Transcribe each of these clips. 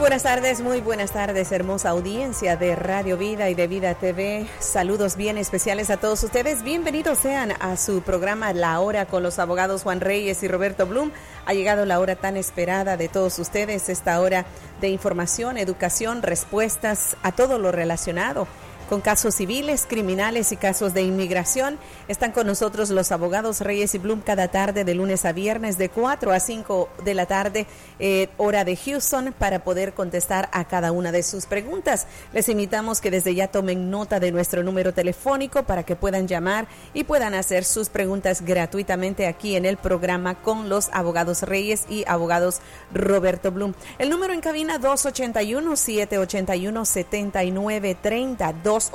muy buenas tardes, hermosa audiencia de Radio Vida y de Vida TV. Saludos bien especiales a todos ustedes. Bienvenidos sean a su programa La Hora con los abogados Juan Reyes y Roberto Blum. Ha llegado la hora tan esperada de todos ustedes, esta hora de información, educación, respuestas a todo lo relacionado con casos civiles, criminales y casos de inmigración. Están con nosotros los abogados Reyes y Blum cada tarde de lunes a viernes de 4 a 5 de la tarde, hora de Houston, para poder contestar a cada una de sus preguntas. Les invitamos que desde ya tomen nota de nuestro número telefónico para que puedan llamar y puedan hacer sus preguntas gratuitamente aquí en el programa con los abogados Reyes y abogados Roberto Blum. El número en cabina 281-781-7930,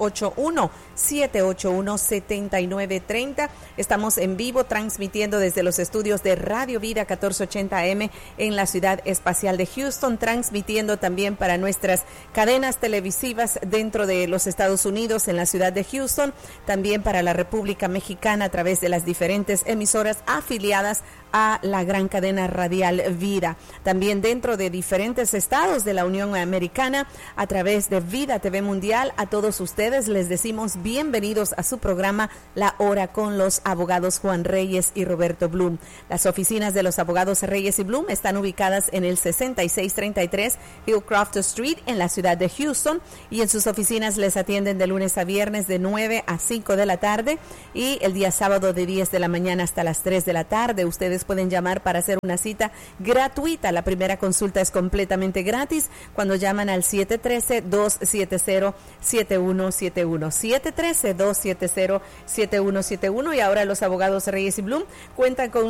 281-781-7930. Estamos en vivo transmitiendo desde los estudios de Radio Vida 1480 AM en la ciudad espacial de Houston, transmitiendo también para nuestras cadenas televisivas dentro de los Estados Unidos en la ciudad de Houston, también para la República Mexicana a través de las diferentes emisoras afiliadas a la gran cadena radial Vida. También dentro de diferentes estados de la Unión Americana a través de Vida TV Mundial. A todos ustedes les decimos bienvenidos a su programa La Hora con los abogados Juan Reyes y Roberto Blum. Las oficinas de los abogados Reyes y Blum están ubicadas en el 6633 Hillcroft Street en la ciudad de Houston, y en sus oficinas les atienden de lunes a viernes de 9 a 5 de la tarde y el día sábado de 10 de la mañana hasta las 3 de la tarde. Ustedes pueden llamar para hacer una cita gratuita. La primera consulta es completamente gratis cuando llaman al 713-270-7171, 713-270-7171. Y ahora los abogados Reyes y Blum cuentan con